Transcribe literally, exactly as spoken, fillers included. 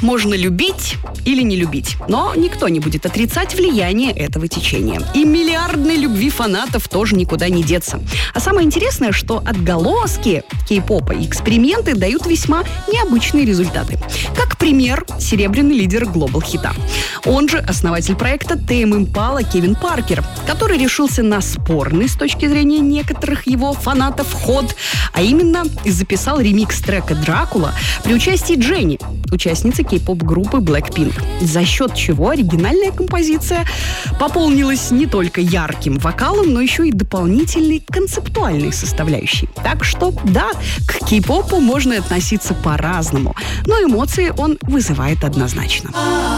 можно любить или не любить, но никто не будет отрицать влияние этого течения. И миллиардной любви фанатов тоже никуда не деться. А самое интересное, что отголоски кей-попа и эксперименты дают весьма необычные результаты. Как пример, серебряный лидер Global хита. Он же основатель проекта Tame Impala Кевин Паркер, который решился на спорный с точки зрения некоторых его фанатов ход, а именно записал ремикс трека «Дракула» при участии Дженни, участницы кей-поп-группы Blackpink, за счет чего оригинальная композиция пополнилась не только ярким вокалом, но еще и дополнительной концептуальной составляющей. Так что, да, к кей-попу можно относиться по-разному, но эмоции он вызывает однозначно.